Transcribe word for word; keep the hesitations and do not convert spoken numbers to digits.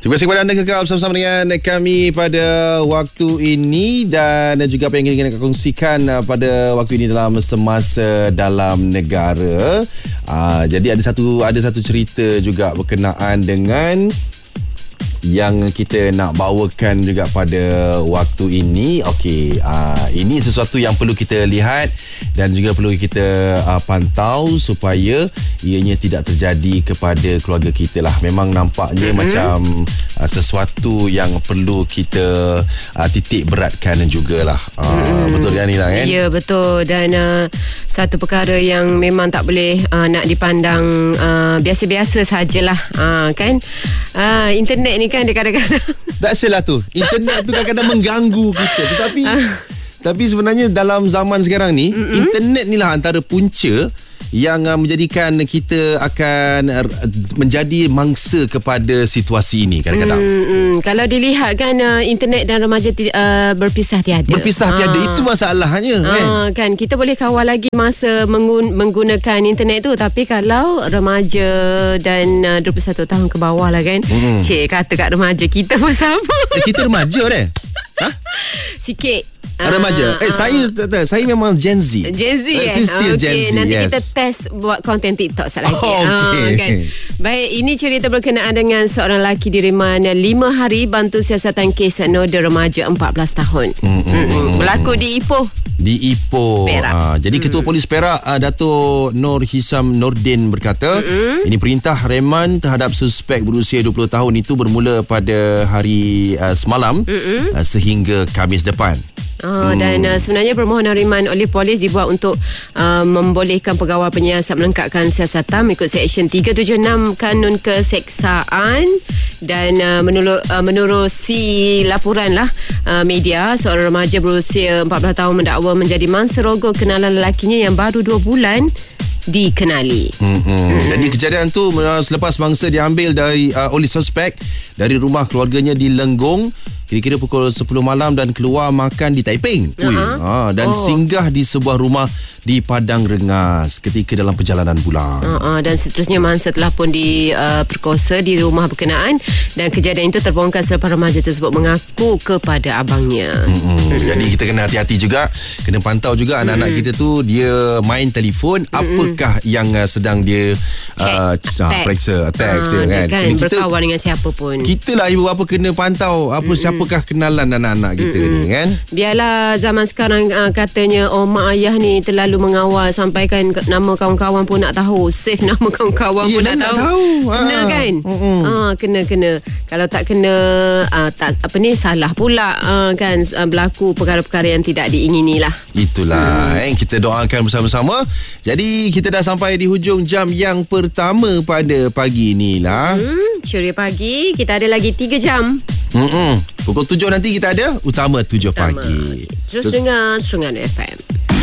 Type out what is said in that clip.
Terima kasih kepada anda kekal bersama-sama dengan kami pada waktu ini, dan juga apa yang ingin kita kongsikan pada waktu ini dalam semasa dalam negara. Aa, jadi ada satu ada satu cerita juga berkenaan dengan yang kita nak bawakan juga pada waktu ini. Okey, uh, ini sesuatu yang perlu kita lihat dan juga perlu kita uh, pantau supaya ianya tidak terjadi kepada keluarga kita lah. Memang nampaknya mm-hmm. macam uh, sesuatu yang perlu kita uh, titik beratkan jugalah. Uh, mm-hmm. Betul kan Nina kan? Ya, betul. Dan uh, satu perkara yang memang tak boleh uh, nak dipandang uh, biasa-biasa sajalah, uh, kan? Uh, internet ni kan dia kadang-kadang tak salah tu. Internet tu kadang-kadang mengganggu kita. Tetapi tapi sebenarnya dalam zaman sekarang ni, mm-hmm. internet ni lah antara punca yang uh, menjadikan kita akan uh, menjadi mangsa kepada situasi ini kadang-kadang. Mm-hmm. Kalau dilihat kan, uh, internet dan remaja uh, berpisah tiada. Berpisah tiada, itu masalahnya. Ah, kan? kan kita boleh kawal lagi masa menggun- menggunakan internet tu, tapi kalau remaja dan uh, dua puluh satu tahun ke bawah lah kan. Mm-hmm. Cik kata kat remaja, kita pun sama. Eh, kita remaja deh. Ha? Sikit. Ah, remaja. Eh, uh, saya tak tahu. Saya memang Gen Z. Gen Z eh? eh? Still okay, Gen Z, nanti yes. kita test buat konten TikTok sekali lagi. Oh, okay. Ah, kan? Baik, ini cerita berkenaan dengan seorang lelaki diriman lima hari bantu siasatan kes noda remaja empat belas tahun. Mm-hmm. Mm-hmm. Berlaku di Ipoh. Di Ipoh. Perak. Ha, jadi Ketua hmm. Polis Perak, uh, Dato' Nur Hisam Nordin berkata, hmm. ini perintah reman terhadap suspek berusia dua puluh tahun itu bermula pada hari uh, semalam hmm. uh, sehingga Khamis depan. Oh, hmm. Dan uh, sebenarnya permohonan riman oleh polis dibuat untuk uh, membolehkan pegawai penyiasat melengkapkan siasatan mengikut Seksyen tiga tujuh enam Kanun Keseksaan. Dan uh, menurut uh, menerusi laporan lah uh, media, seorang remaja berusia empat belas tahun mendakwa menjadi mangsa rogol kenalan lelakinya yang baru dua bulan dikenali. Hmm. Hmm. Jadi kejadian tu uh, selepas mangsa diambil dari uh, oleh suspek dari rumah keluarganya di Lenggong kira-kira pukul sepuluh malam dan keluar makan di Taiping. Uh-huh. Ha, dan oh. singgah di sebuah rumah di Padang Rengas ketika dalam perjalanan pulang. Uh-huh. Dan seterusnya mangsa telah pun diperkosa uh, di rumah berkenaan, dan kejadian itu terbongkar selepas remaja tersebut mengaku kepada abangnya. Mm-hmm. Mm-hmm. Jadi kita kena hati-hati juga, kena pantau juga mm-hmm. anak-anak kita tu dia main telefon, mm-hmm. apakah yang uh, sedang dia uh, uh, periksa teks uh, dia kan. kan kita, berkawan dengan siapa pun. Kita lah ibu bapa kena pantau apa mm-hmm. siapakah kenalan anak-anak kita mm-hmm. ni kan. Biarlah zaman sekarang uh, katanya oh mak ayah ni terlalu mengawal, sampaikan nama kawan-kawan pun nak tahu, save nama kawan-kawan yeah, pun nak, nak tahu. tahu. Kena ha. kan? Mm-hmm. Ha, kena kena. Kalau tak kena uh, tak apa ni salah pula uh, kan uh, berlaku perkara-perkara yang tidak diingini lah. Itulah hmm. eh, kita doakan bersama-sama. Jadi kita dah sampai di hujung jam yang pertama pada pagi ni lah. Hmm, Ceria Pagi, kita ada lagi tiga jam. Hmm. Pukul tujuh nanti kita ada Utama tujuh Utama. pagi. Terus, Terus dengar Serungan F M.